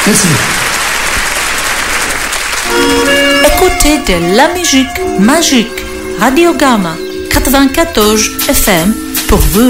Merci. Écoutez de la musique magique. Radio Gamma 94 FM pour vous.